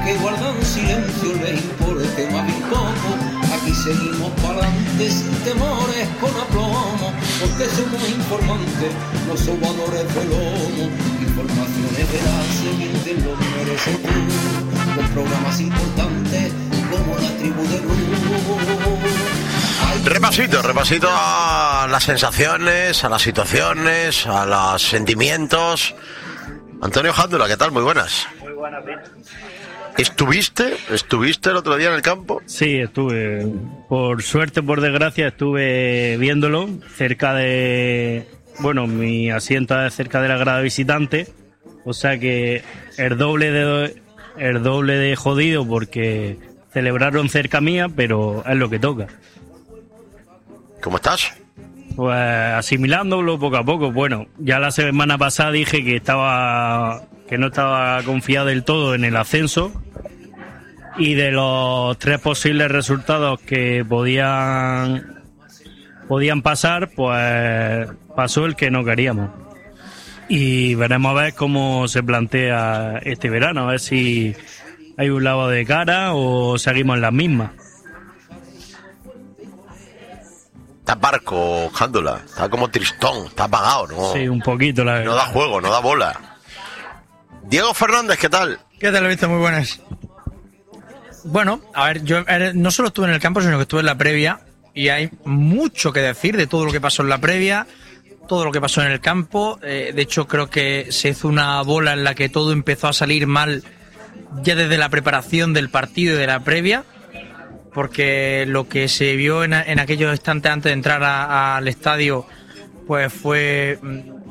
que guardan silencio les importe más bien poco. Aquí seguimos pa'lante sin temores, con aplomo, porque somos informantes, no sobadores de lomo. Informaciones veraces, mienten lo que merece tú, con programas importantes como la tribu de Blue. Repasito a las sensaciones, a las situaciones, a los sentimientos. Antonio Jándula, ¿qué tal? Muy buenas. Muy buenas, bien. ¿Estuviste el otro día en el campo? Sí, estuve. Por suerte, por desgracia, estuve viéndolo cerca de... Bueno, mi asiento es cerca de la grada visitante, o sea que el doble de jodido porque celebraron cerca mía, pero es lo que toca. ¿Cómo estás? Pues asimilándolo poco a poco. Bueno, ya la semana pasada dije que no estaba confiado del todo en el ascenso, y de los 3 posibles resultados que podían pasar, pues pasó el que no queríamos. Y veremos a ver cómo se plantea este verano, a ver si hay un lavado de cara o seguimos en las mismas. Está barco, Jándula, está como tristón, está apagado, ¿no? Sí, un poquito, la verdad. No da juego, no da bola. Diego Fernández, ¿qué tal? ¿Qué tal, Víctor? Muy buenas. Bueno, a ver, yo no solo estuve en el campo, sino que estuve en la previa, y hay mucho que decir de todo lo que pasó en la previa, todo lo que pasó en el campo. De hecho, creo que se hizo una bola en la que todo empezó a salir mal ya desde la preparación del partido y de la previa, porque lo que se vio en aquellos instantes antes de entrar al estadio, pues fue,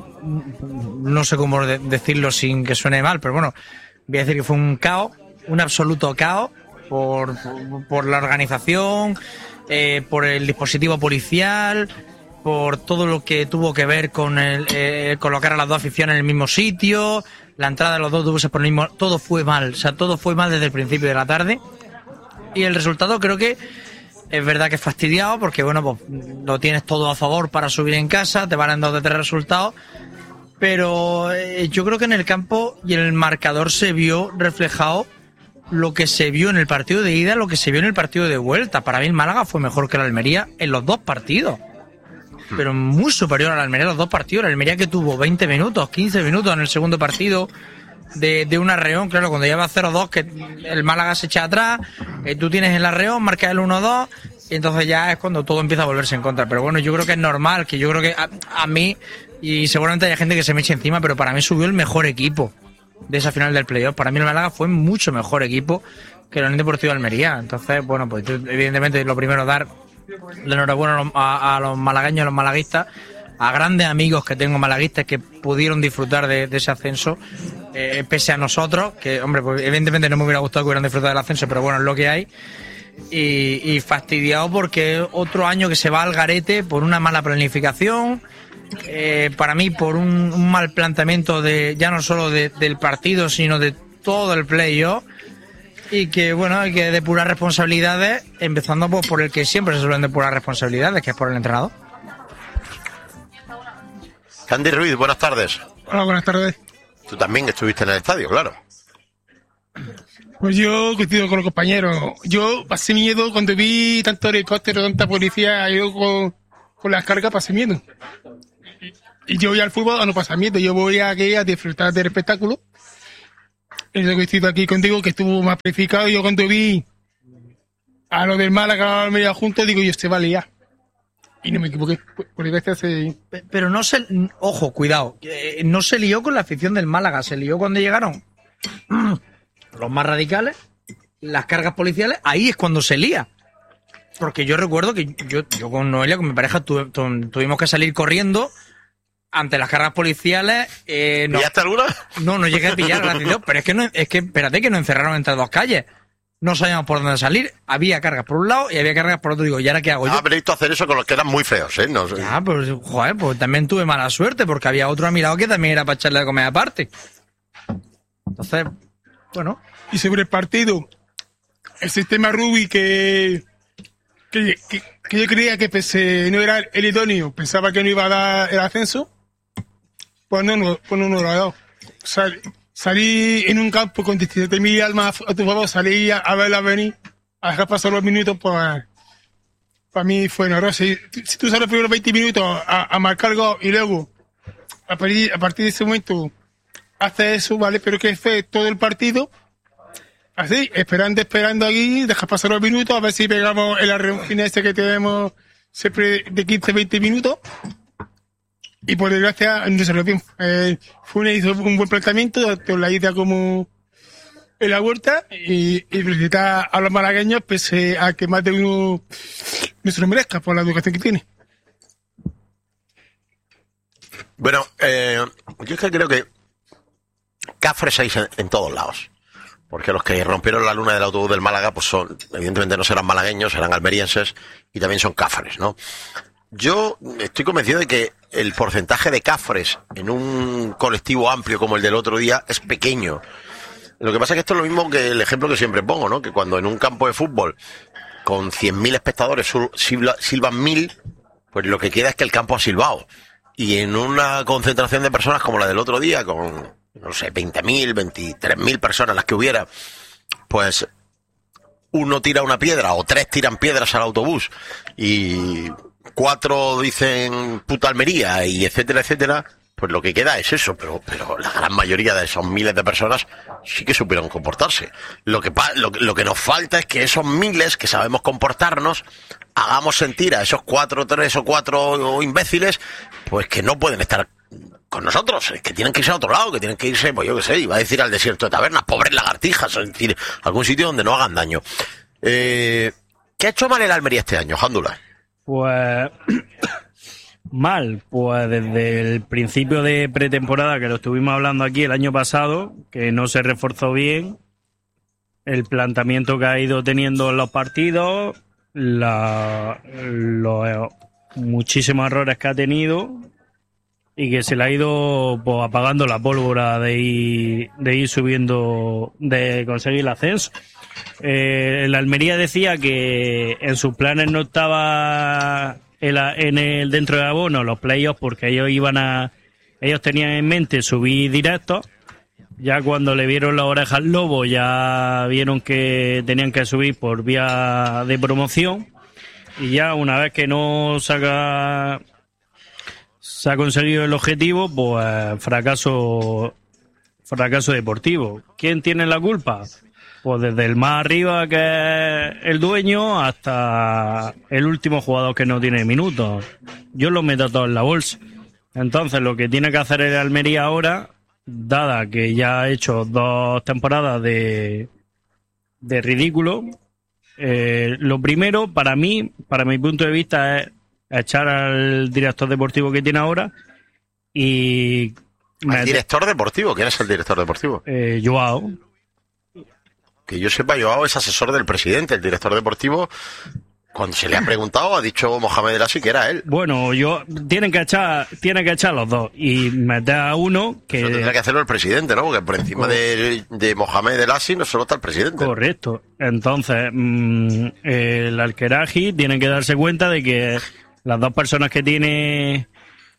no sé cómo decirlo sin que suene mal, pero bueno, voy a decir que fue un caos, un absoluto caos, por la organización, por el dispositivo policial, por todo lo que tuvo que ver con colocar a las dos aficiones en el mismo sitio, la entrada de los dos autobuses por el mismo... Todo fue mal, o sea, todo fue mal desde el principio de la tarde. Y el resultado creo que es verdad que es fastidiado, porque bueno, pues lo tienes todo a favor para subir en casa, te van a dar 2 de 3 resultados, pero yo creo que en el campo y en el marcador se vio reflejado lo que se vio en el partido de ida, lo que se vio en el partido de vuelta. Para mí el Málaga fue mejor que la Almería en los 2 partidos, pero muy superior a la Almería en los 2 partidos. La Almería que tuvo 20 minutos, 15 minutos en el segundo partido de un arreón, claro, cuando ya va 0-2, que el Málaga se echa atrás, tú tienes el arreón, marcas el 1-2, y entonces ya es cuando todo empieza a volverse en contra. Pero bueno, yo creo que es normal, que yo creo que a mí, y seguramente hay gente que se me eche encima, pero para mí subió el mejor equipo de esa final del playoff. Para mí el Málaga fue mucho mejor equipo que el Unión Deportiva de Almería. Entonces, bueno, pues evidentemente lo primero, dar la enhorabuena a los malagueños, a los malaguistas, a grandes amigos que tengo malaguistas que pudieron disfrutar de ese ascenso, pese a nosotros, que hombre, pues evidentemente no me hubiera gustado que hubieran disfrutado del ascenso, pero bueno, es lo que hay. Y fastidiado porque otro año que se va al garete por una mala planificación, para mí por un mal planteamiento ya no solo del partido, sino de todo el playoff, y que bueno, hay que depurar responsabilidades, empezando pues por el que siempre se suelen depurar responsabilidades, que es por el entrenador. Candy Ruiz, buenas tardes. Hola, buenas tardes. Tú también estuviste en el estadio, claro. Pues yo coincido con los compañeros. Yo pasé miedo cuando vi tanto helicóptero, tanta policía. Yo con las cargas pasé miedo. Y yo voy al fútbol a no pasar miedo. Yo voy aquí a disfrutar del espectáculo. Yo coincido aquí contigo, que estuvo más planificado. Yo cuando vi a los del Málaga media juntos, digo, yo se va a liar. Y no me equivoqué. Pero no se... Ojo, cuidado. No se lió con la afición del Málaga. Se lió cuando llegaron los más radicales, las cargas policiales. Ahí es cuando se lía. Porque yo recuerdo que yo con Noelia, con mi pareja, tuvimos que salir corriendo ante las cargas policiales. ¿Pillaste alguna? No llegué a pillar, gracias a Dios. Pero es que espérate, que nos encerraron entre 2 calles. No sabíamos por dónde salir. Había cargas por un lado y había cargas por otro. Digo, ¿y ahora qué hago yo? Habréis visto hacer eso con los que eran muy feos, ¿eh? No sé. Ah, pues, joder, pues también tuve mala suerte, porque había otro a mi lado que también era para echarle de comer aparte. Entonces, bueno. Y sobre el partido, el sistema Rubi que yo creía que pese no era el idóneo, pensaba que no iba a dar el ascenso, pues no lo ha dado. O sea, salí en un campo con 17.000 almas a tu favor, salí a verla venir, a dejar pasar los minutos, pues para mí fue horroroso. Si tú sales los primeros 20 minutos a marcar gol y luego a partir de ese momento haces eso, ¿vale? Pero que fue todo el partido así, esperando aquí, dejas pasar los minutos, a ver si pegamos el arreón final que tenemos siempre de 15-20 minutos. Y por desgracia no se lo bien. Hizo un buen planteamiento, con la idea como en la huerta, y felicitar a los malagueños, pese a que más de uno no se lo merezca por la educación que tiene. Bueno, yo es que creo que cafres hay en todos lados. Porque los que rompieron la luna del autobús del Málaga, pues evidentemente no serán malagueños, serán almerienses, y también son cafres, ¿no? Yo estoy convencido de que el porcentaje de cafres en un colectivo amplio como el del otro día es pequeño. Lo que pasa es que esto es lo mismo que el ejemplo que siempre pongo, ¿no? Que cuando en un campo de fútbol con 100.000 espectadores silban 1.000, pues lo que queda es que el campo ha silbado. Y en una concentración de personas como la del otro día, con, no sé, 20.000, 23.000 personas, las que hubiera, pues uno tira una piedra o 3 tiran piedras al autobús y 4 dicen puta Almería y etcétera, etcétera, pues lo que queda es eso, pero la gran mayoría de esos miles de personas sí que supieron comportarse. Lo que nos falta es que esos miles que sabemos comportarnos hagamos sentir a esos 3 o 4 imbéciles pues que no pueden estar con nosotros, que tienen que irse a otro lado, que tienen que irse, pues yo qué sé, iba a decir al desierto de tabernas, pobres lagartijas, es decir, algún sitio donde no hagan daño. ¿Qué ha hecho mal el Almería este año, Jándula? Pues mal, pues desde el principio de pretemporada, que lo estuvimos hablando aquí el año pasado, que no se reforzó bien, el planteamiento que ha ido teniendo en los partidos, los muchísimos errores que ha tenido y que se le ha ido pues apagando la pólvora de ir subiendo, de conseguir el ascenso. El Almería decía que en sus planes no estaba dentro de abono los playoffs porque ellos tenían en mente subir directo. Ya cuando le vieron las orejas al lobo ya vieron que tenían que subir por vía de promoción, y ya una vez que no se ha conseguido el objetivo, pues fracaso deportivo. ¿Quién tiene la culpa? Pues desde el más arriba, que es el dueño, hasta el último jugador que no tiene minutos. Yo los meto todos en la bolsa. Entonces lo que tiene que hacer el Almería ahora, dada que ya ha hecho 2 temporadas de ridículo, lo primero, para mi punto de vista, es echar al director deportivo que tiene ahora y... ¿El director deportivo? ¿Quién es el director deportivo? Joao. Que yo sepa, Joao es asesor del presidente. El director deportivo, cuando se le ha preguntado, ha dicho Mohamed El Assi que era él. Bueno, tienen que echar los dos y meter a uno que... Eso tendrá que hacerlo el presidente, ¿no? Porque por encima de Mohamed El Assi no solo está el presidente. Correcto. Entonces, el Al-Keraji tiene que darse cuenta de que las 2 personas que tiene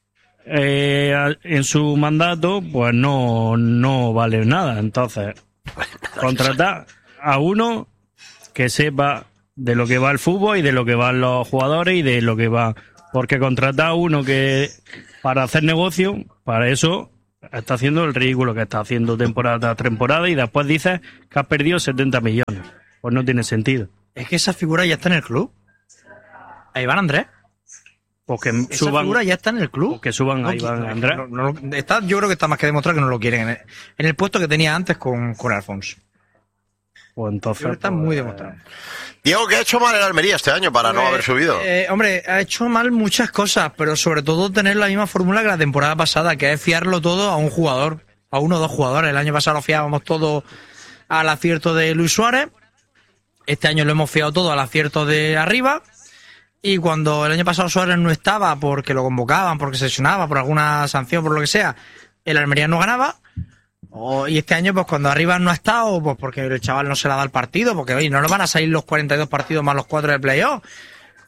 en su mandato, pues no valen nada. Entonces, contratar a uno que sepa de lo que va el fútbol y de lo que van los jugadores y de lo que va... Porque contratar a uno que para hacer negocio, para eso está haciendo el ridículo que está haciendo temporada tras temporada, y después dices que has perdido 70 millones. Pues no tiene sentido. Es que esa figura ya está en el club. Ahí van Andrés. Porque esa figura ya está en el club. Que suban a Iván Andrés. Yo creo que está más que demostrado que no lo quieren en el puesto que tenía antes con Alfonso. Pues entonces está muy demostrado. Diego, ¿qué ha hecho mal el Almería este año para no haber subido? Hombre, ha hecho mal muchas cosas, pero sobre todo tener la misma fórmula que la temporada pasada, que es fiarlo todo a un jugador, a 1 o 2 jugadores. El año pasado lo fiábamos todo al acierto de Luis Suárez. Este año lo hemos fiado todo al acierto de arriba. Y cuando el año pasado Suárez no estaba porque lo convocaban, porque se lesionaba, por alguna sanción, por lo que sea, el Almería no ganaba. Y este año, pues cuando arriba no ha estado, pues porque el chaval no se le ha dado el partido, porque oye, no nos van a salir los 42 partidos más los 4 de playoff.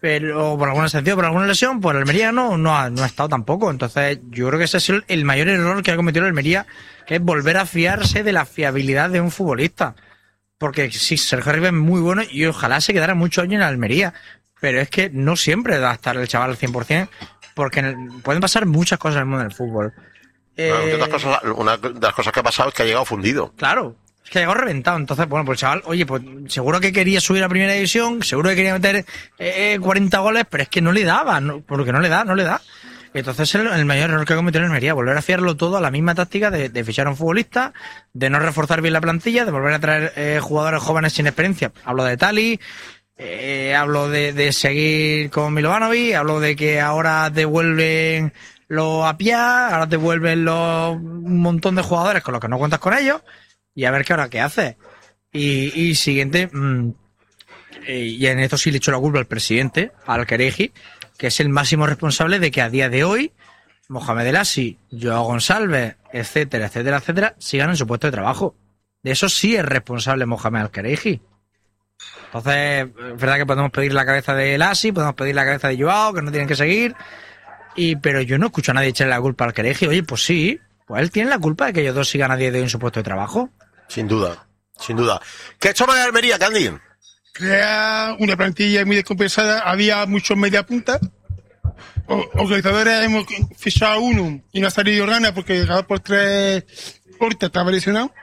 pero por alguna sanción, por alguna lesión, pues el Almería no ha estado tampoco. Entonces yo creo que ese ha sido el mayor error que ha cometido el Almería, que es volver a fiarse de la fiabilidad de un futbolista. Porque sí, Sergio Arribas es muy bueno y ojalá se quedara muchos años en la Almería, pero es que no siempre va a estar el chaval al 100%, porque pueden pasar muchas cosas en el mundo del fútbol. Una de las cosas que ha pasado es que ha llegado fundido. Claro. Es que ha llegado reventado. Entonces, bueno, pues el chaval, oye, pues seguro que quería subir a primera división, seguro que quería meter 40 goles, pero es que no le daba, porque no le da. Entonces el mayor error que ha cometido en Almería, volver a fiarlo todo a la misma táctica de fichar a un futbolista, de no reforzar bien la plantilla, de volver a traer jugadores jóvenes sin experiencia. Hablo de Tali, hablo de seguir con Milovanovic, hablo de que ahora devuelven los Apia, ahora devuelven un montón de jugadores con los que no cuentas con ellos. Y a ver qué hace. Y siguiente, y en esto sí le echo la culpa al presidente, al Kereji, que es el máximo responsable de que a día de hoy Mohamed El Asi, Joao Gonçalves, etcétera, sigan en su puesto de trabajo. De eso sí es responsable Mohamed El Kereji. Entonces, es verdad que podemos pedir la cabeza de El Asi, podemos pedir la cabeza de Joao, que no tienen que seguir, pero yo no escucho a nadie echarle la culpa al Kereji. Oye, pues sí, pues él tiene la culpa de que ellos dos sigan a día de hoy en su puesto de trabajo. Sin duda. ¿Qué ha hecho mal Almería, Candy? Crea una plantilla muy descompensada, había muchos media punta. Organizadores hemos fichado uno y no ha salido gana porque cada por 3 cortes estaba lesionado.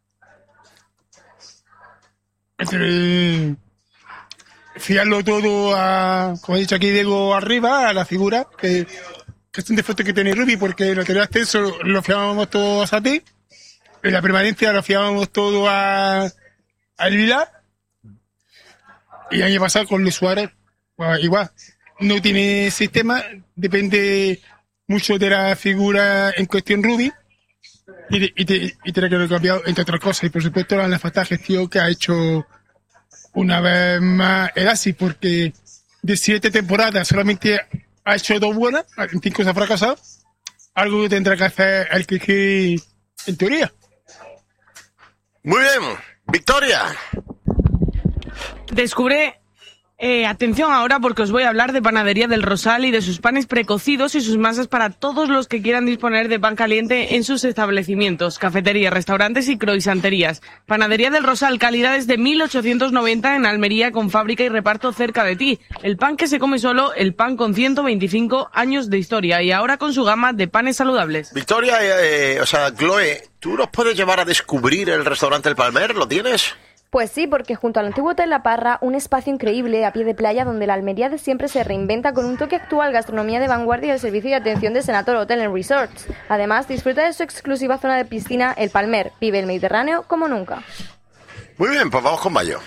Fiarlo todo como he dicho aquí, Diego Arribas, a la figura, que es un defecto que tiene Rubi, porque en el anterior ascenso lo fiábamos todo a Sati. En la permanencia lo fiábamos todo al Vilar. Y el año pasado con Luis Suárez, pues, igual. No tiene sistema, depende mucho de la figura en cuestión Rubi. Y tiene que haber cambiado, entre otras cosas. Y por supuesto la nefasta gestión que ha hecho una vez más el ASI, porque de 7 temporadas solamente ha hecho 2 buenas, en 5 se ha fracasado. Algo que tendrá que hacer el que en teoría. Muy bien, Victoria. Descubre, atención ahora porque os voy a hablar de Panadería del Rosal y de sus panes precocidos y sus masas para todos los que quieran disponer de pan caliente en sus establecimientos, cafeterías, restaurantes y croissanterías. Panadería del Rosal, calidades de 1890 en Almería, con fábrica y reparto cerca de ti. El pan que se come solo, el pan con 125 años de historia y ahora con su gama de panes saludables. Victoria, Chloe, ¿tú nos puedes llevar a descubrir el restaurante El Palmer? ¿Lo tienes? Pues sí, porque junto al antiguo Hotel La Parra, un espacio increíble a pie de playa donde la Almería de siempre se reinventa con un toque actual, gastronomía de vanguardia y el servicio de atención de Senator Hotel and Resorts. Además, disfruta de su exclusiva zona de piscina, El Palmer. Vive el Mediterráneo como nunca. Muy bien, pues vamos con Mayo.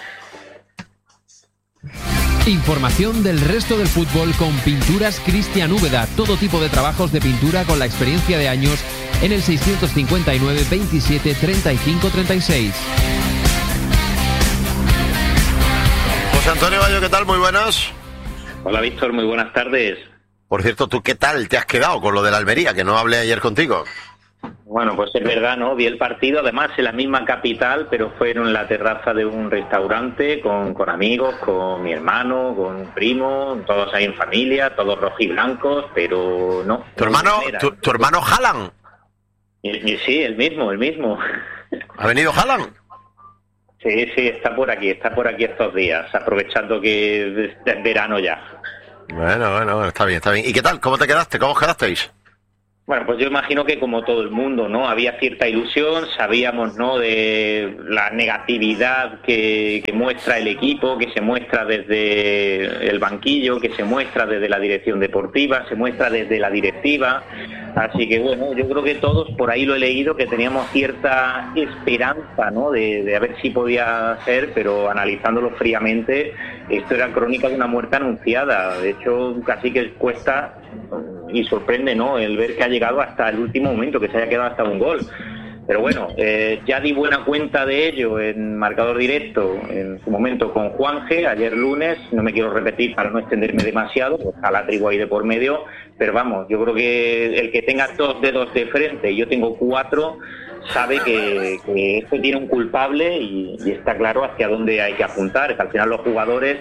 Información del resto del fútbol con Pinturas Cristian Úbeda. Todo tipo de trabajos de pintura con la experiencia de años en el 659 27 35 36. José Antonio Bayo, ¿qué tal? Muy buenas. Hola, Víctor, muy buenas tardes. Por cierto, ¿tú qué tal te has quedado con lo de la Almería, que no hablé ayer contigo? Bueno, pues es verdad, ¿no? Vi el partido, además en la misma capital, pero fue en la terraza de un restaurante con amigos, con mi hermano, con un primo, todos ahí en familia, todos rojiblancos, pero no. ¿Tu hermano Haaland? Sí, el mismo. ¿Ha venido Haaland? Sí, está por aquí estos días, aprovechando que es verano ya. Bueno, está bien. ¿Y qué tal? ¿Cómo te quedaste? ¿Cómo os quedasteis? Bueno, pues yo imagino que como todo el mundo, ¿no? Había cierta ilusión, sabíamos, ¿no?, de la negatividad que muestra el equipo, que se muestra desde el banquillo, que se muestra desde la dirección deportiva, se muestra desde la directiva. Así que bueno, yo creo que todos, por ahí lo he leído, que teníamos cierta esperanza, ¿no?, de a ver si podía ser, pero analizándolo fríamente, esto era crónica de una muerte anunciada. De hecho, casi que cuesta y sorprende, ¿no?, el ver que ha llegado hasta el último momento, que se haya quedado hasta un gol. Pero bueno, ya di buena cuenta de ello en marcador directo en su momento con Juanje, ayer lunes. No me quiero repetir para no extenderme demasiado, pues a la tribu ahí de por medio, pero vamos, yo creo que el que tenga 2 dedos de frente y yo tengo 4, sabe que esto tiene un culpable y está claro hacia dónde hay que apuntar. Es que al final los jugadores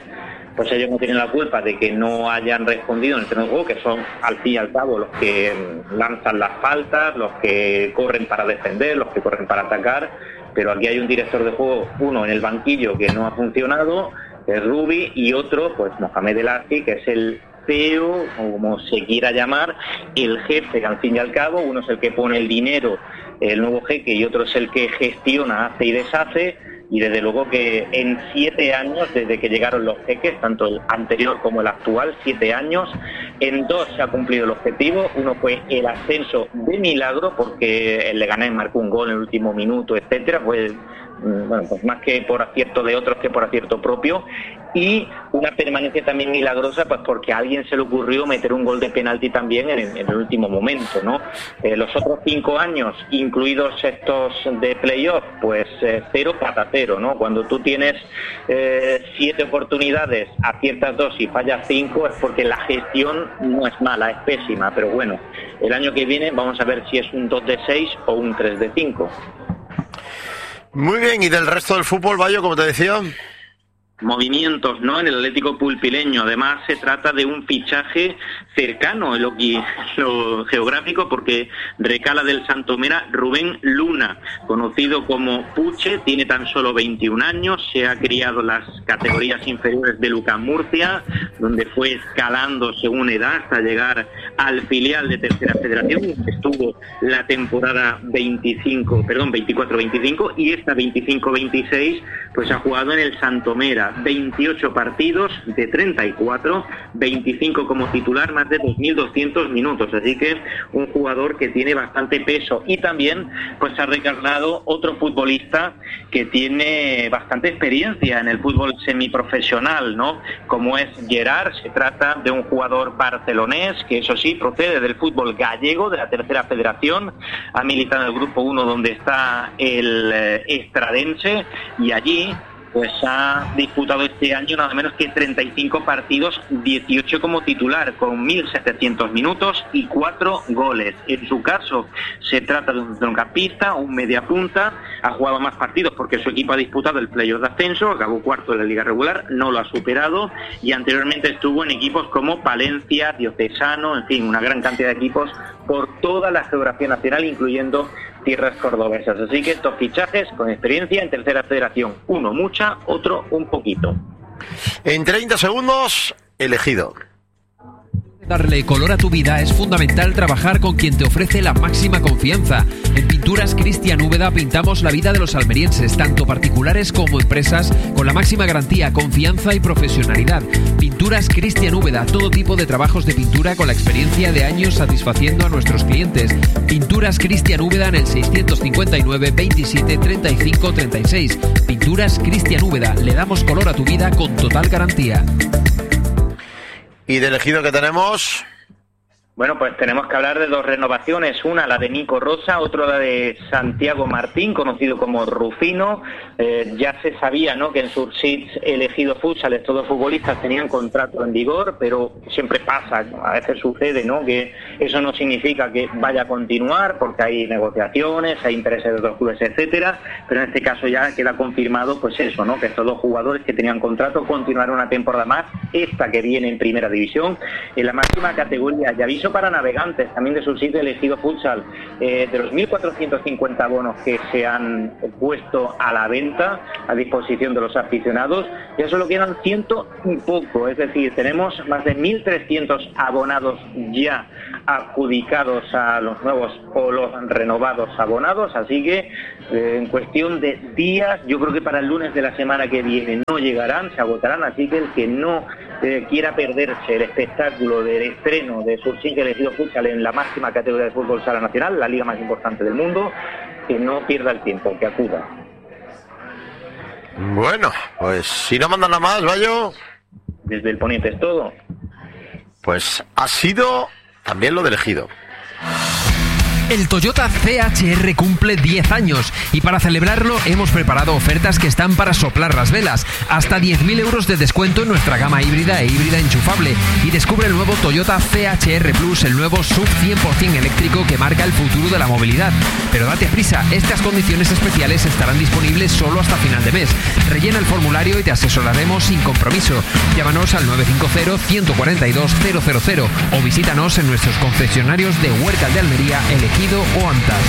pues ellos no tienen la culpa de que no hayan respondido en el terreno de juego, que son al fin y al cabo los que lanzan las faltas, los que corren para defender, los que corren para atacar, pero aquí hay un director de juego, uno en el banquillo que no ha funcionado, que es Rubi, y otro, pues Mohamed El Aski, que es el CEO, o como se quiera llamar, el jefe, al fin y al cabo. Uno es el que pone el dinero, el nuevo jeque, y otro es el que gestiona, hace y deshace. Y desde luego que en 7 años, desde que llegaron los jeques, tanto el anterior como el actual, 7 años, en 2 se ha cumplido el objetivo. Uno fue el ascenso de milagro, porque el Leganés marcó un gol en el último minuto, etcétera, pues más que por acierto de otros que por acierto propio, y una permanencia también milagrosa, pues porque a alguien se le ocurrió meter un gol de penalti también en el último momento, ¿no? Los otros 5 años, incluidos estos de playoff, pues 0 patatero, ¿no? Cuando tú tienes 7 oportunidades, aciertas 2 y fallas 5, es porque la gestión no es mala, es pésima, pero bueno, el año que viene vamos a ver si es un 2 de 6 o un 3 de 5. Muy bien, y del resto del fútbol, Bayo, como te decía. Movimientos, ¿no? En el Atlético Pulpileño. Además, se trata de un fichaje cercano en lo geográfico, porque recala del Santomera Rubén Luna, conocido como Puche, tiene tan solo 21 años, se ha criado en las categorías inferiores de Lucán Murcia, donde fue escalando según edad hasta llegar al filial de Tercera Federación. Estuvo la temporada 24-25 y esta 25-26 pues ha jugado en el Santomera 28 partidos de 34, 25 como titular, más de 2.200 minutos, así que un jugador que tiene bastante peso. Y también pues ha recargado otro futbolista que tiene bastante experiencia en el fútbol semiprofesional, ¿no? Como es Gerard. Se trata de un jugador barcelonés que, eso sí, procede del fútbol gallego, de la Tercera Federación, ha militado en el grupo 1 donde está el Estradense, y allí pues ha disputado este año nada menos que 35 partidos, 18 como titular, con 1.700 minutos y 4 goles. En su caso, se trata de un centrocampista, un mediapunta, ha jugado más partidos porque su equipo ha disputado el playoff de ascenso, acabó cuarto de la liga regular, no lo ha superado, y anteriormente estuvo en equipos como Palencia, Diocesano, en fin, una gran cantidad de equipos por toda la geografía nacional, incluyendo tierras cordobesas. Así que estos fichajes con experiencia en Tercera Federación, uno mucha, otro un poquito. En 30 segundos, elegido. Darle color a tu vida es fundamental trabajar con quien te ofrece la máxima confianza. En Pinturas Cristian Úbeda pintamos la vida de los almerienses, tanto particulares como empresas, con la máxima garantía, confianza y profesionalidad. Pinturas Cristian Úbeda, todo tipo de trabajos de pintura con la experiencia de años satisfaciendo a nuestros clientes. Pinturas Cristian Úbeda en el 659 27 35 36. Pinturas Cristian Úbeda, le damos color a tu vida con total garantía. ¿Y de elegido que tenemos? Bueno, pues tenemos que hablar de 2 renovaciones, una la de Nico Rosa, otra la de Santiago Martín, conocido como Rufino. Ya se sabía, ¿no?, que en Surseeds Elegido Futsal estos 2 futbolistas tenían contrato en vigor, pero siempre pasa, a veces sucede, ¿no?, que eso no significa que vaya a continuar, porque hay negociaciones, hay intereses de otros clubes, etcétera, pero en este caso ya queda confirmado, pues eso, ¿no?, que estos 2 jugadores que tenían contrato continuaron una temporada más, esta que viene en Primera División, en la máxima categoría. Y aviso para navegantes también de Surseeds Elegido Futsal, de los 1.450 bonos que se han puesto a la venta a disposición de los aficionados, ya solo quedan 100 y poco, es decir, tenemos más de 1.300 abonados ya adjudicados a los nuevos o los renovados abonados, así que en cuestión de días, yo creo que para el lunes de la semana que viene no llegarán, se agotarán, así que el que no quiera perderse el espectáculo del estreno de Surseeds Elegido Futsal en la máxima categoría de fútbol sala nacional, la liga más importante del mundo, que no pierda el tiempo, que acuda. Bueno, pues si no mandan nada más, Bayo. Desde el Poniente es todo. Pues ha sido también lo de elegido. El Toyota CHR cumple 10 años y para celebrarlo hemos preparado ofertas que están para soplar las velas. Hasta 10.000 euros de descuento en nuestra gama híbrida e híbrida enchufable. Y descubre el nuevo Toyota CHR Plus, el nuevo SUV 100% eléctrico que marca el futuro de la movilidad. Pero date prisa, estas condiciones especiales estarán disponibles solo hasta final de mes. Rellena el formulario y te asesoraremos sin compromiso. Llámanos al 950-142-000 o visítanos en nuestros concesionarios de Huércal de Almería, Elegido o Antas.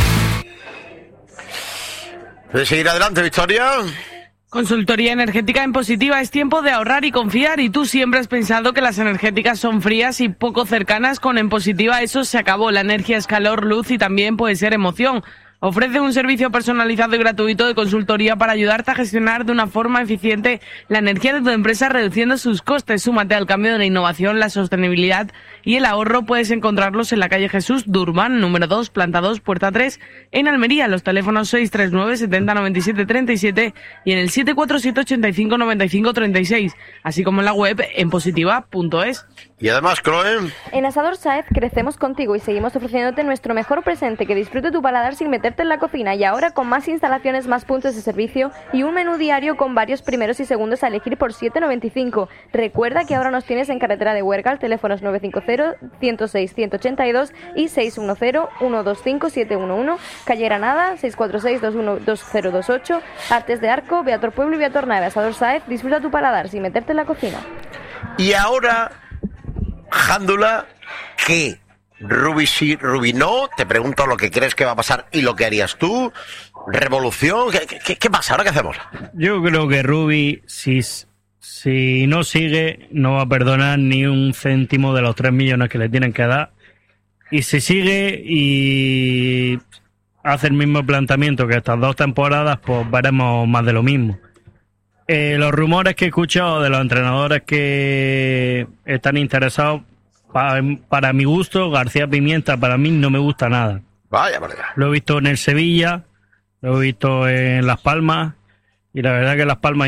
¿Puedes seguir adelante, Victoria? Consultoría energética en Positiva. Es tiempo de ahorrar y confiar. Y tú siempre has pensado que las energéticas son frías y poco cercanas. Con En Positiva eso se acabó. La energía es calor, luz y también puede ser emoción. Ofrece un servicio personalizado y gratuito de consultoría para ayudarte a gestionar de una forma eficiente la energía de tu empresa, reduciendo sus costes. Súmate al cambio de la innovación, la sostenibilidad y el ahorro. Puedes encontrarlos en la calle Jesús Durban, número 2, planta 2, puerta 3, en Almería. Los teléfonos 639 70 97 37 y en el 747 85 95 36, así como en la web enpositiva.es. Y además, Chloe, en Asador Sáez crecemos contigo y seguimos ofreciéndote nuestro mejor presente, que disfrute tu paladar sin meterte en la cocina, y ahora con más instalaciones, más puntos de servicio y un menú diario con varios primeros y segundos a elegir por 7,95. Recuerda que ahora nos tienes en carretera de Huércal, teléfonos 950-106-182 y 610-125-711, calle Granada, 646-212028, Artes de Arco, Beator Pueblo y Beator Nave. Asador Sáez, disfruta tu paladar sin meterte en la cocina. y ahora, Jándula, ¿qué? Rubi sí, Rubi no. Te pregunto lo que crees que va a pasar y lo que harías tú. Revolución. ¿Qué pasa? ¿Ahora qué hacemos? Yo creo que Rubi, si no sigue, no va a perdonar ni un céntimo de los 3 millones que le tienen que dar. Y si sigue y hace el mismo planteamiento que estas 2 temporadas, pues veremos más de lo mismo. Los rumores que he escuchado de los entrenadores que están interesados, para mi gusto, García Pimienta para mí no me gusta nada. Vaya, vaya. Lo he visto en el Sevilla, lo he visto en Las Palmas, y la verdad que Las Palmas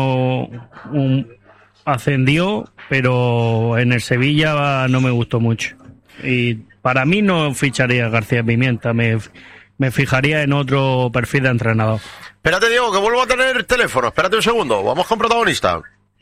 ascendió, pero en el Sevilla no me gustó mucho. Y para mí no ficharía a García Pimienta, me fijaría en otro perfil de entrenador. Espérate, Diego, que vuelvo a tener teléfono. Espérate un segundo, vamos con protagonista.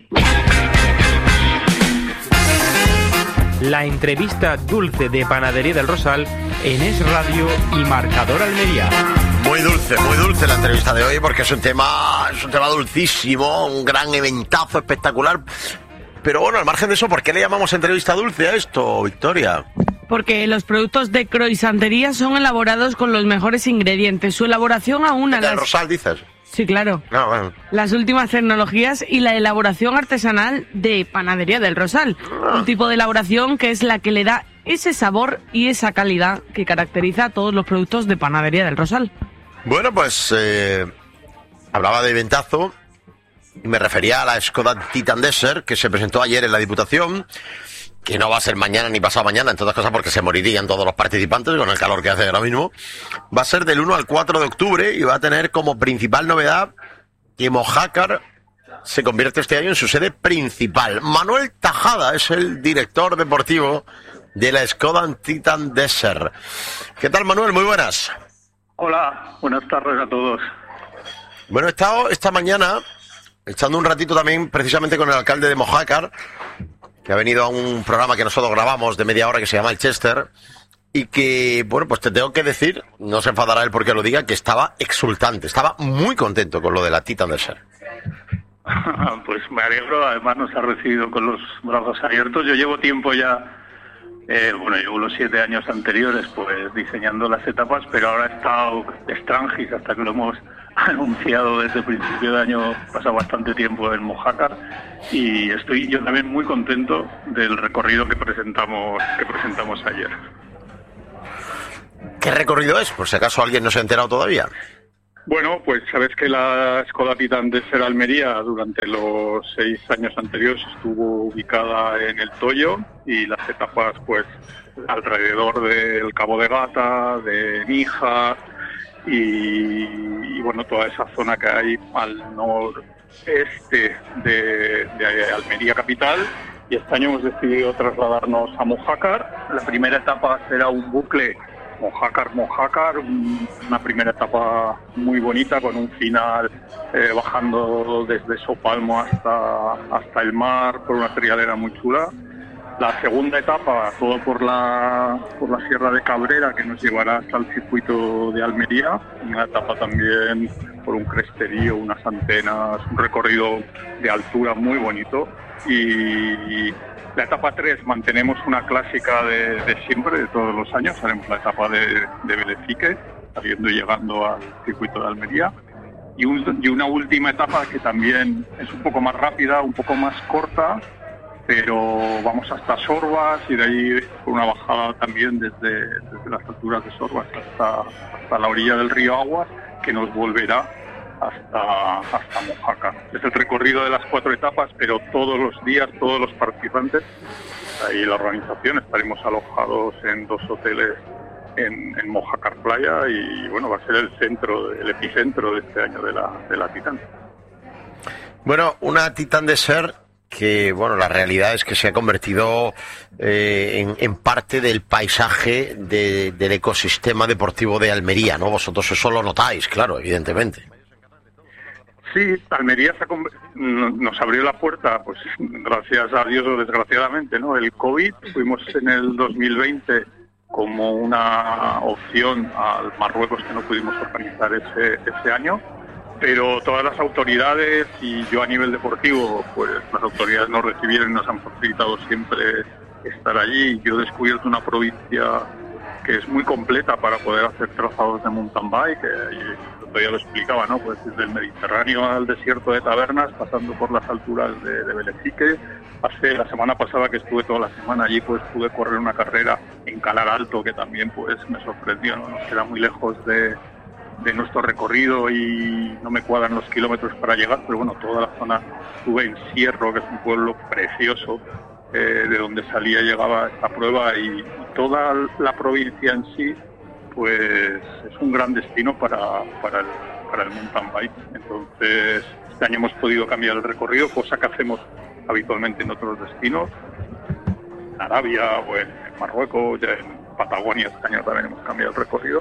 La entrevista dulce de Panadería del Rosal en Es Radio y Marcador Almería. Muy dulce la entrevista de hoy, porque es un tema dulcísimo, un gran eventazo espectacular. Pero bueno, al margen de eso, ¿por qué le llamamos entrevista dulce a esto, Victoria? Porque los productos de croissantería son elaborados con los mejores ingredientes. Su elaboración aúna ¿El Rosal, dices? Sí, claro. No, bueno. Las últimas tecnologías y la elaboración artesanal de Panadería del Rosal. Un tipo de elaboración que es la que le da ese sabor y esa calidad que caracteriza a todos los productos de Panadería del Rosal. Bueno, pues hablaba de eventazo y me refería a la Skoda Titan Desert, que se presentó ayer en la Diputación, que no va a ser mañana ni pasado mañana, en todas cosas porque se morirían todos los participantes con el calor que hace ahora mismo. Va a ser del 1 al 4 de octubre y va a tener como principal novedad que Mojácar se convierte este año en su sede principal. Manuel Tajada es el director deportivo de la Skoda Titan Desert. ¿Qué tal, Manuel? Muy buenas. Hola, buenas tardes a todos. Bueno, he estado esta mañana echando un ratito también precisamente con el alcalde de Mojácar, que ha venido a un programa que nosotros grabamos de media hora que se llama El Chester, y que, bueno, pues te tengo que decir, no se enfadará él porque lo diga, que estaba exultante, estaba muy contento con lo de la Titan Desert. Pues me alegro, además nos ha recibido con los brazos abiertos. Yo llevo tiempo ya, llevo los 7 años anteriores pues diseñando las etapas, pero ahora he estado extranjis hasta que lo hemos anunciado desde el principio de año, pasado bastante tiempo en Mojácar, y estoy yo también muy contento del recorrido que presentamos ayer. ¿Qué recorrido es? Por si acaso alguien no se ha enterado todavía. Bueno, pues sabes que la Skoda Titan Desert Almería durante los 6 años anteriores estuvo ubicada en el Toyo, y las etapas pues alrededor del Cabo de Gata, de Níjar y bueno, toda esa zona que hay al noreste de Almería capital. Y este año hemos decidido trasladarnos a Mojácar. La primera etapa será un bucle Mojácar, una primera etapa muy bonita con un final bajando desde Sopalmo hasta el mar por una trialera muy chula. La segunda etapa, todo por la Sierra de Cabrera, que nos llevará hasta el circuito de Almería, una etapa también por un cresterío, unas antenas, un recorrido de altura muy bonito. Y la etapa 3 mantenemos una clásica de siempre, de todos los años, haremos la etapa de Belefique, saliendo y llegando al circuito de Almería. Y una última etapa que también es un poco más rápida, un poco más corta, pero vamos hasta Sorbas y de ahí por una bajada también desde las alturas de Sorbas hasta la orilla del río Aguas, que nos volverá hasta Mojácar. Es el recorrido de las 4 etapas, pero todos los días, todos los participantes, ahí la organización, estaremos alojados en 2 hoteles en Mojácar Playa y bueno, va a ser el epicentro de este año de la Titan. Bueno, una Titan Desert que, bueno, la realidad es que se ha convertido en parte del paisaje del ecosistema deportivo de Almería, ¿no? Vosotros eso lo notáis, claro, evidentemente. Sí, Almería nos abrió la puerta, pues gracias a Dios o desgraciadamente, ¿no? El COVID, fuimos en el 2020 como una opción al Marruecos que no pudimos organizar ese año, pero todas las autoridades y yo a nivel deportivo, pues las autoridades nos recibieron y nos han facilitado siempre estar allí. Yo he descubierto una provincia que es muy completa para poder hacer trazados de mountain bike, ya lo explicaba, ¿no? Pues desde el Mediterráneo al desierto de Tabernas, pasando por las alturas de Belefique. La semana pasada que estuve toda la semana allí, pues pude correr una carrera en Calar Alto, que también pues me sorprendió, ¿no? Nos queda muy lejos de nuestro recorrido y no me cuadran los kilómetros para llegar, pero bueno, toda la zona, estuve en Sierro, que es un pueblo precioso, de donde salía y llegaba esta prueba, y toda la provincia en sí, pues es un gran destino para el mountain bike. Entonces, este año hemos podido cambiar el recorrido, cosa que hacemos habitualmente en otros destinos, en Arabia o en Marruecos, ya en Patagonia este año también hemos cambiado el recorrido.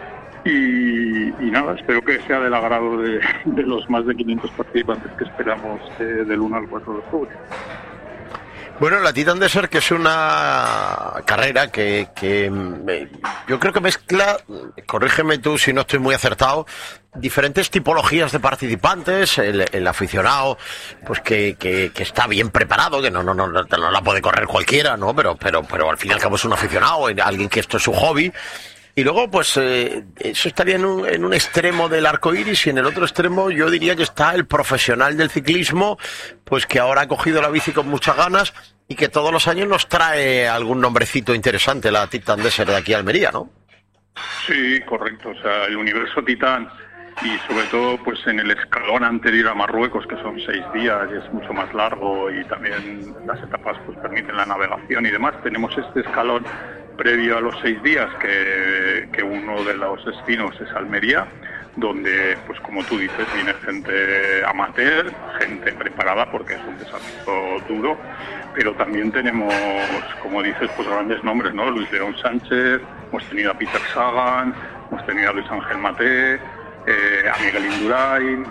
Y nada, espero que sea del agrado de los más de 500 participantes que esperamos del 1 al 4 de octubre. Bueno, la Titan Desert, que es una carrera que yo creo que mezcla, corrígeme tú si no estoy muy acertado, diferentes tipologías de participantes, el aficionado, pues que está bien preparado, que no la puede correr cualquiera, ¿no? Pero al fin y al cabo es un aficionado, alguien que esto es su hobby. Y luego, pues, eso estaría en un extremo del arco iris, y en el otro extremo yo diría que está el profesional del ciclismo, pues que ahora ha cogido la bici con muchas ganas y que todos los años nos trae algún nombrecito interesante, la Titan Desert de aquí a Almería, ¿no? Sí, correcto. O sea, el universo Titan, y sobre todo pues en el escalón anterior a Marruecos, que son 6 días y es mucho más largo, y también las etapas pues permiten la navegación y demás, tenemos este escalón previo a los 6 días, que uno de los destinos es Almería, donde, pues como tú dices, viene gente amateur, gente preparada porque es un desafío duro, pero también tenemos, como dices, pues grandes nombres, ¿no? Luis León Sánchez, hemos tenido a Peter Sagan, hemos tenido a Luis Ángel Maté, a Miguel Indurain,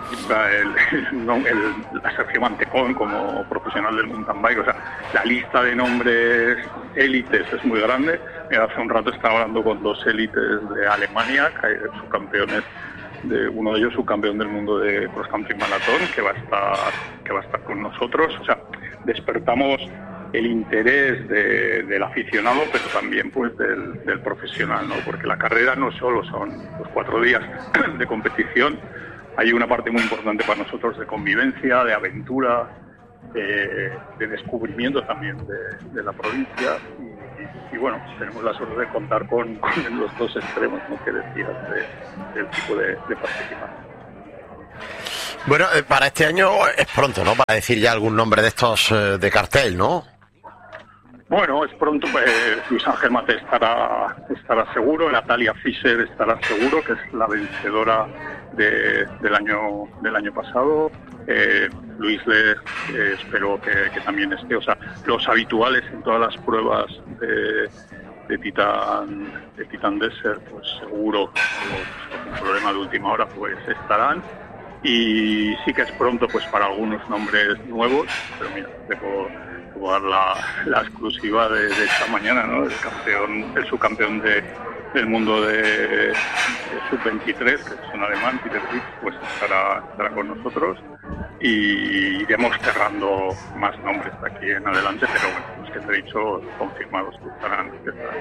a Sergio Mantecón como profesional del mountain bike. O sea, la lista de nombres élites es muy grande. Hace un rato estaba hablando con 2 élites de Alemania, subcampeones, uno de ellos subcampeón del mundo de cross country maratón, que va a estar con nosotros. O sea, despertamos el interés del aficionado, pero también pues del profesional, ¿no? Porque la carrera no solo son los 4 días de competición, hay una parte muy importante para nosotros de convivencia, de aventura, de descubrimiento también de la provincia, y bueno, tenemos la suerte de contar con los 2 extremos, ¿no?, que decías del tipo de participantes. Bueno, para este año es pronto, ¿no?, para decir ya algún nombre de estos de cartel, ¿no? Bueno, es pronto. Luis Ángel Maté estará seguro, Natalia Fischer estará seguro, que es la vencedora del año pasado. Luis espero que también esté. O sea, los habituales en todas las pruebas de Titan Desert, pues seguro, un problema de última hora, pues estarán. Y sí que es pronto pues para algunos nombres nuevos, pero mira, te puedo dar la exclusiva de esta mañana, ¿no? El subcampeón del mundo de sub-23, que es un alemán, Peter Fritz, pues estará con nosotros, y iremos cerrando más nombres de aquí en adelante, pero bueno, los que te he dicho confirmados que estarán.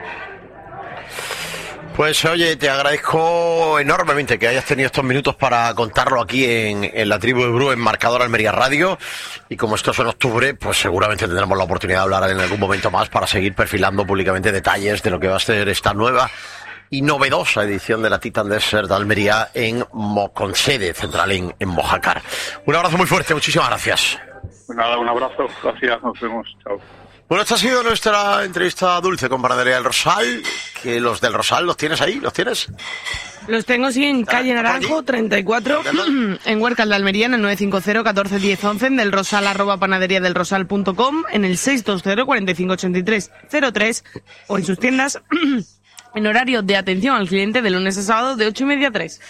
Pues oye, te agradezco enormemente que hayas tenido estos minutos para contarlo aquí en la tribu de Bru, en Marcador Almería Radio, y como esto es en octubre, pues seguramente tendremos la oportunidad de hablar en algún momento más para seguir perfilando públicamente detalles de lo que va a ser esta nueva y novedosa edición de la Titan Desert de Almería con sede central en Mojácar. Un abrazo muy fuerte, muchísimas gracias. Pues nada, un abrazo, gracias, nos vemos, chao. Bueno, esta ha sido nuestra entrevista dulce con Panadería del Rosal. Que los del Rosal, ¿los tienes ahí? ¿Los tienes? Los tengo, sí, en calle Naranjo, 34, en Huércal de Almería, en el 950 14 10 11, en del Rosal, @panaderiadelrosal.com, en el 620 45 83 03, o en sus tiendas en horario de atención al cliente de lunes a sábado de 8:30 a 3.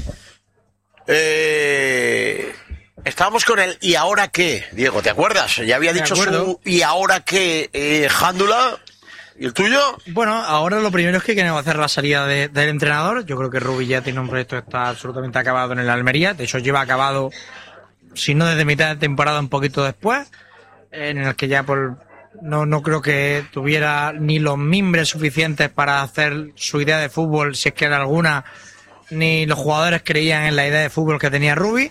Estábamos con el ¿y ahora qué? Diego, ¿te acuerdas? Ya había dicho su ¿y ahora qué? Jándula. ¿Y el tuyo? Bueno, ahora lo primero es que queremos hacer la salida del entrenador. Yo creo que Rubi ya tiene un proyecto que está absolutamente acabado en el Almería. De hecho, lleva acabado, si no desde mitad de temporada, un poquito después, en el que ya no creo que tuviera ni los mimbres suficientes para hacer su idea de fútbol, si es que era alguna, ni los jugadores creían en la idea de fútbol que tenía Rubi.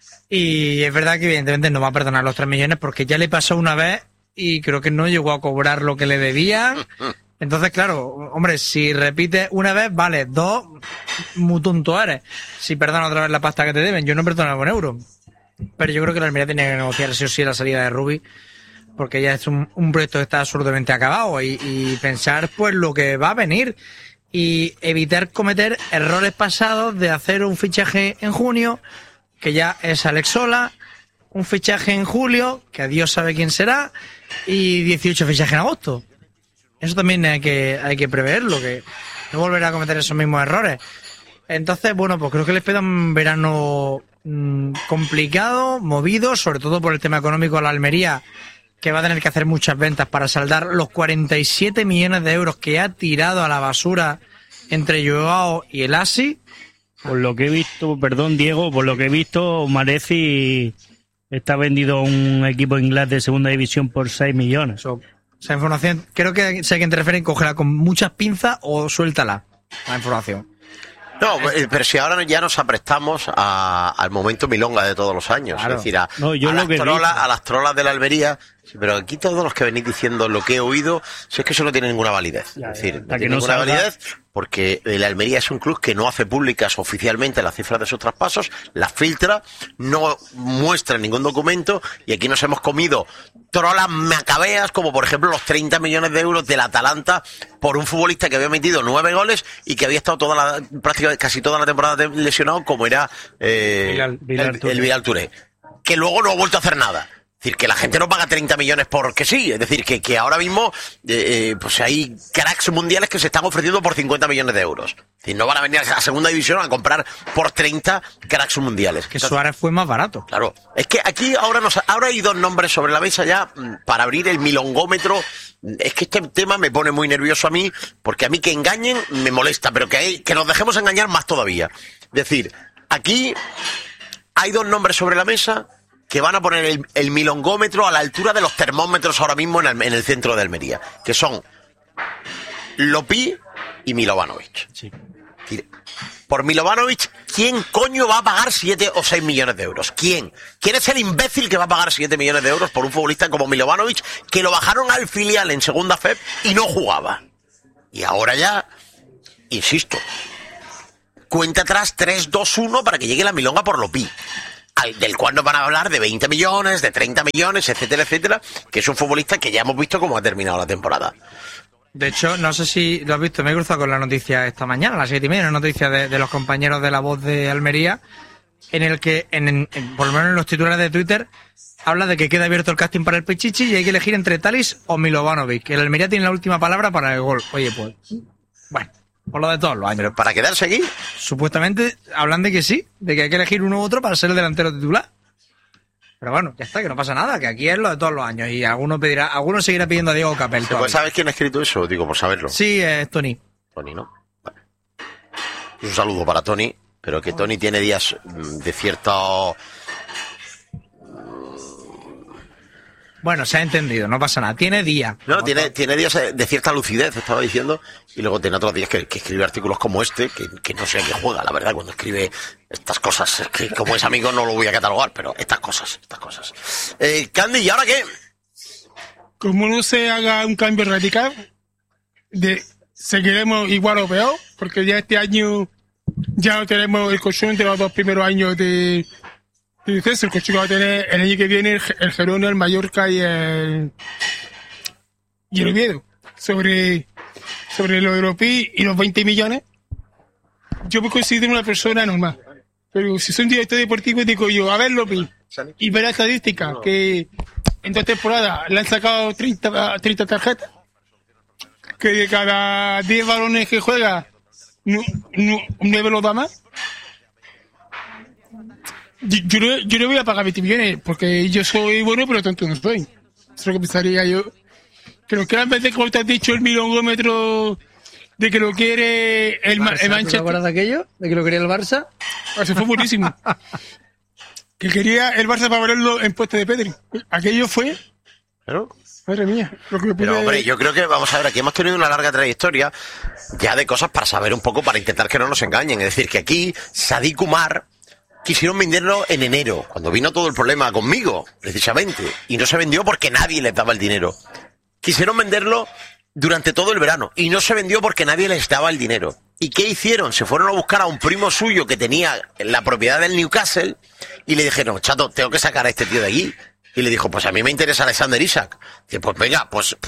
Y es verdad que evidentemente no va a perdonar los 3 millones porque ya le pasó una vez y creo que no llegó a cobrar lo que le debían. Entonces, claro, hombre, si repites una vez, vale, 2, muy tonto eres. Si perdonas otra vez la pasta que te deben, yo no perdono con euros. Pero yo creo que la Almería tiene que negociar sí o sí la salida de Rubi, porque ya es un proyecto que está absolutamente acabado, y pensar pues lo que va a venir y evitar cometer errores pasados de hacer un fichaje en junio, que ya es Alex Sola, un fichaje en julio, que Dios sabe quién será, y 18 fichajes en agosto. Eso también hay que preverlo, que no volverá a cometer esos mismos errores. Entonces, bueno, pues creo que les espera un verano complicado, movido, sobre todo por el tema económico a la Almería, que va a tener que hacer muchas ventas para saldar los 47 millones de euros que ha tirado a la basura entre Joao y el ASI. Por lo que he visto, perdón Diego, por lo que he visto, Mareci está vendido a un equipo inglés de segunda división por 6 millones. Esa información, creo que si a quien te refieres, cógela con muchas pinzas o suéltala, la información. No, pero si ahora ya nos aprestamos al momento milonga de todos los años, claro. Es decir, a las trolas de la Almería, pero aquí todos los que venís diciendo lo que he oído, si es que eso no tiene ninguna validez. Es decir, no tiene ninguna validez porque la Almería es un club que no hace públicas oficialmente las cifras de sus traspasos, las filtra, no muestra ningún documento, y aquí nos hemos comido trolas macabeas, como por ejemplo los 30 millones de euros del Atalanta por un futbolista que había metido 9 goles y que había estado prácticamente casi toda la temporada lesionado, como era el Bilal Touré, que luego no ha vuelto a hacer nada. Es decir, que la gente no paga 30 millones porque sí. Es decir, que ahora mismo pues hay cracks mundiales que se están ofreciendo por 50 millones de euros. Es decir, no van a venir a segunda división a comprar por 30 cracks mundiales. Que Suárez fue más barato. Claro. Es que aquí ahora hay 2 nombres sobre la mesa ya para abrir el milongómetro. Es que este tema me pone muy nervioso a mí, porque a mí que engañen me molesta, pero que nos dejemos engañar más todavía. Es decir, aquí hay 2 nombres sobre la mesa que van a poner el milongómetro a la altura de los termómetros ahora mismo en el centro de Almería, que son Lopí y Milovanovic. Sí. Por Milovanovic, ¿quién coño va a pagar 7 o 6 millones de euros? ¿Quién? ¿Quién es el imbécil que va a pagar 7 millones de euros por un futbolista como Milovanovic, que lo bajaron al filial en segunda FEP y no jugaba? Y ahora ya, insisto, cuenta atrás 3-2-1 para que llegue la milonga por Lopí, del cual nos van a hablar de 20 millones, de 30 millones, etcétera, etcétera, que es un futbolista que ya hemos visto cómo ha terminado la temporada. De hecho, no sé si lo has visto, me he cruzado con la noticia esta mañana, a las 7:30, una noticia de los compañeros de La Voz de Almería, en el que, por lo menos en los titulares de Twitter, habla de que queda abierto el casting para el Pichichi y hay que elegir entre Talis o Milovanovic, que el Almería tiene la última palabra para el gol. Oye, pues, bueno, por lo de todos los años. ¿Pero para quedarse aquí? Supuestamente hablan de que sí, de que hay que elegir uno u otro para ser el delantero titular. Pero bueno, ya está, que no pasa nada, que aquí es lo de todos los años y alguno seguirá pidiendo a Diego Capel. Pues ¿sabes quién ha escrito eso? Digo, por saberlo. Sí, es Tony. Tony, ¿no? Vale. Un saludo para Tony, pero que Tony tiene días de cierto... Bueno, se ha entendido, no pasa nada. Tiene días. No, tiene días de cierta lucidez, estaba diciendo, y luego tiene otros días que escribe artículos como este, que no sé a qué juega, la verdad, cuando escribe estas cosas, que como es amigo no lo voy a catalogar, pero estas cosas. Candy, ¿y ahora qué? Como no se haga un cambio radical, seguiremos igual o peor, porque ya este año ya no tenemos el colchón de los 2 primeros años de descenso. El colchón que va a tener el año que viene el Gerona, el Mallorca y el Oviedo. Sobre los europeos y los 20 millones, yo me considero una persona normal. Pero si soy un director deportivo, digo yo, a ver, López, y ver la estadística, que en 2 temporadas le han sacado 30 tarjetas, que de cada 10 balones que juega, 9 los da más. Yo no voy a pagar 20 millones, porque yo soy bueno, pero tonto no soy. Eso es lo que pensaría yo. Creo que en vez de, como te has dicho, el milongómetro de que lo quiere el Manchester. ¿Te acuerdas de aquello? ¿De que lo quería el Barça? Eso fue buenísimo. Que quería el Barça para ponerlo en puesto de Pedri. Aquello fue... ¿Pero? Madre mía. Lo que Pero hombre, yo creo que, vamos a ver, aquí hemos tenido una larga trayectoria ya de cosas para saber un poco, para intentar que no nos engañen. Es decir, que aquí Sadik Umar quisieron venderlo en enero, cuando vino todo el problema conmigo, precisamente, y no se vendió porque nadie les daba el dinero. Quisieron venderlo durante todo el verano y no se vendió porque nadie les daba el dinero. ¿Y qué hicieron? Se fueron a buscar a un primo suyo que tenía la propiedad del Newcastle y le dijeron, chato, tengo que sacar a este tío de aquí. Y le dijo, pues a mí me interesa Alexander Isak. Dice, pues venga, pues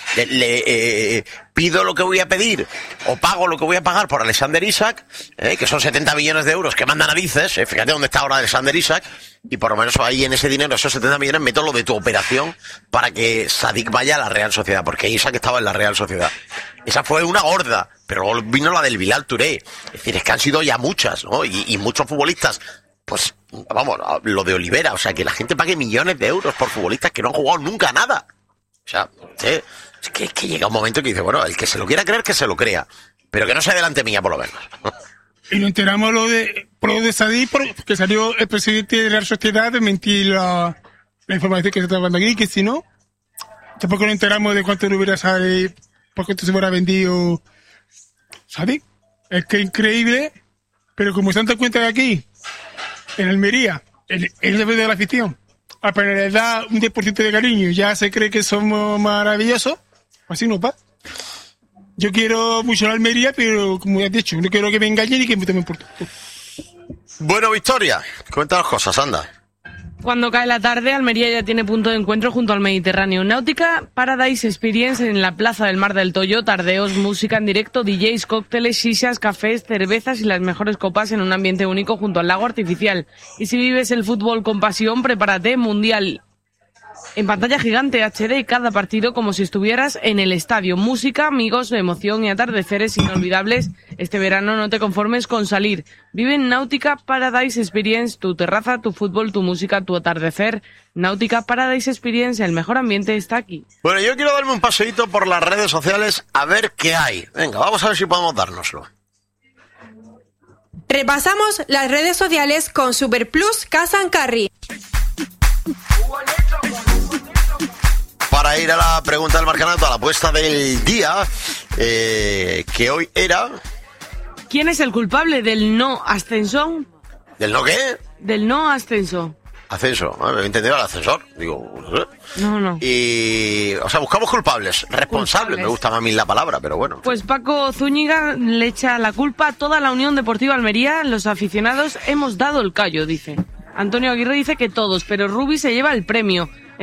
pido lo que voy a pedir o pago lo que voy a pagar por Alexander Isak, que son 70 millones de euros que manda narices. Fíjate dónde está ahora Alexander Isak. Y por lo menos ahí en ese dinero, esos 70 millones, meto lo de tu operación para que Sadik vaya a la Real Sociedad, porque Isak estaba en la Real Sociedad. Esa fue una gorda, pero luego vino la del Bilal Touré. Es decir, es que han sido ya muchas, ¿no? Y muchos futbolistas, pues, vamos, lo de Olivera, o sea, que la gente pague millones de euros por futbolistas que no han jugado nunca nada. O sea, es que llega un momento que dice, bueno, el que se lo quiera creer, que se lo crea, pero que no sea delante mía, por lo menos. Y nos enteramos lo de Sadik, porque salió el presidente de la Real Sociedad de mentir la información que se está dando aquí, que si no, tampoco nos enteramos de cuánto le hubiera salido, por cuánto se hubiera vendido Sadik. Es que es increíble, pero como se han dado cuenta de aquí, en Almería, el jefe de la afición, apenas le da un 10% de cariño, ya se cree que somos maravillosos, así no va. Yo quiero mucho la Almería, pero como ya has dicho, no quiero que me engañen y que me tomen por todo. Bueno, Victoria, cuéntanos cosas, anda. Cuando cae la tarde, Almería ya tiene punto de encuentro junto al Mediterráneo. Náutica Paradise Experience en la Plaza del Mar del Toyo, tardeos, música en directo, DJs, cócteles, shishas, cafés, cervezas y las mejores copas en un ambiente único junto al lago artificial. Y si vives el fútbol con pasión, prepárate, Mundial en pantalla gigante HD cada partido como si estuvieras en el estadio. Música, amigos, emoción y atardeceres inolvidables. Este verano no te conformes con salir. Vive en Náutica Paradise Experience, tu terraza, tu fútbol, tu música, tu atardecer. Náutica Paradise Experience, el mejor ambiente está aquí. Bueno, yo quiero darme un paseíto por las redes sociales a ver qué hay. Venga, vamos a ver si podemos dárnoslo. Repasamos las redes sociales con Superplus Casa and Carry. Para ir a la pregunta del marcanato, a la apuesta del día, que hoy era... ¿Quién es el culpable del no ascenso? ¿Del no qué? Del no ascenso. Ascenso, me he entendido el ascensor, digo, no sé. No. Y, o sea, buscamos culpables, responsables, me gusta más a mí la palabra, pero bueno. Pues Paco Zúñiga le echa la culpa a toda la Unión Deportiva Almería, los aficionados hemos dado el callo, dice. Antonio Aguirre dice que todos, pero Rubi se lleva el premio.